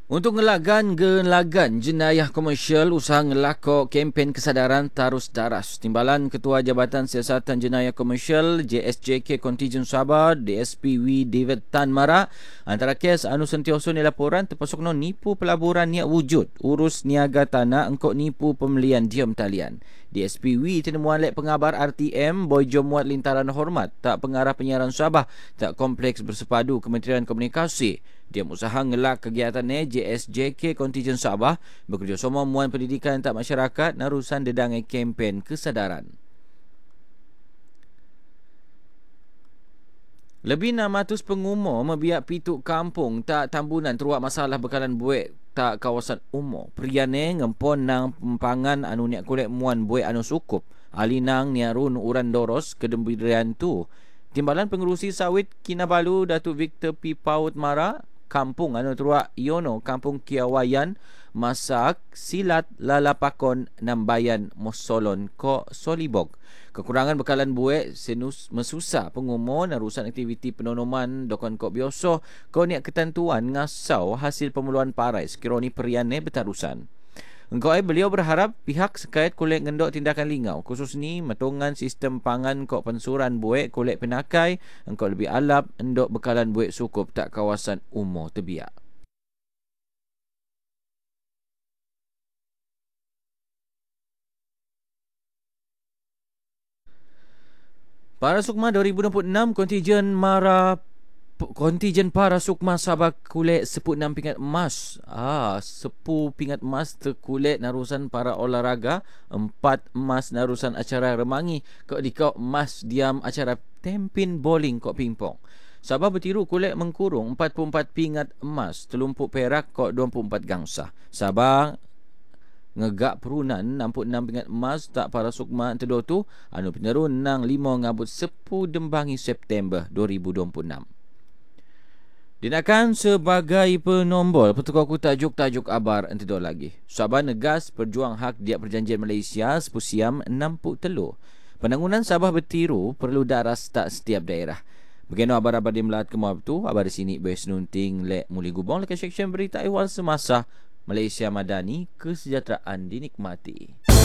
Untuk ngelagan jenayah komersial, usaha ngelakok kempen kesedaran tarus daras. Timbalan Ketua Jabatan Siasatan Jenayah Komersial JSJK Kontijen Sabah DSPW David Tan Mara antara kes anu sentioso ni laporan terpasuk no nipu pelaburan niat wujud urus niaga tanah engkau nipu pembelian diam talian. DSPW tenemuan lek pengabar RTM Boy Jomuat Lintaran Hormat tak pengarah penyiaran Sabah tak kompleks bersepadu Kementerian Komunikasi. Dia usaha ngelak kegiatannya JSJK Kontijen Sabah bekerjasama muan pendidikan tak masyarakat narusan dedangai kempen kesedaran. Lebih 600 pengumur membiak pituk kampung tak tambunan teruak masalah bekalan buik tak kawasan umur. Priane ngempon nang pempangan anu niat kolek muan buik anu sukup. Alinang niarun uran doros kedembirian tu. Timbalan Pengerusi Sawit Kinabalu Datuk Victor P. Paut Mara kampung anu teruak Yono Kampung Kiawayan Masak Silat Lalapakon Nambayan Mosolon Ko Solibog. Kekurangan bekalan buik mesusah pengumur narusan aktiviti penonoman dokon kok bioso ko niat ketentuan ngasau hasil pemuluan parai sekiranya periannya bertarusan. Engkau beliau berharap pihak sekait kolek ngendok tindakan lingau khusus ni metongan sistem pangan kok pensuran buik kolek penakai engkau lebih alap endok bekalan buik sukup tak kawasan umur tebiak. Para Sukma 2026 kontijen para Sukma Sabah kulit 16 pingat emas. 10 pingat emas terkulit narusan para olahraga, 4 emas narusan acara remangi, kok emas diam acara tempin bowling kok pingpong. Sabah bertiru kulit mengkurung 44 pingat emas, telumpuk perak kok 24 gangsa. Sabah ngegak perunan 66 pingat emas tak para Sukma tedo tu anu penerun nang 5 ngabut 10 dembangi September 2026. Dinakan sebagai penombol petukar tajuk abar entedo lagi. Sabah negas perjuang hak dia perjanjian Malaysia sepusiam 60 telur. Penangunan Sabah bertiru perlu daras tak setiap daerah. Begino abar-abar di Melat Kemuap tu, abar di sini Bes Nunting lek muli gubong lekas seksyen berita ihwal semasa Malaysia Madani, kesejahteraan dinikmati.